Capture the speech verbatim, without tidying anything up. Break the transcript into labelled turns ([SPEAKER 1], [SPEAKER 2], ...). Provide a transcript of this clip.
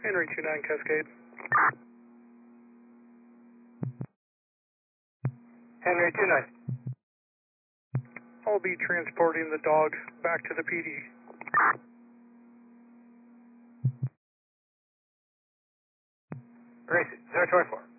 [SPEAKER 1] Henry two nine Cascade.
[SPEAKER 2] Henry two nine.
[SPEAKER 1] I'll be transporting the dog back to the P D.
[SPEAKER 2] Gracie, zero twenty-four.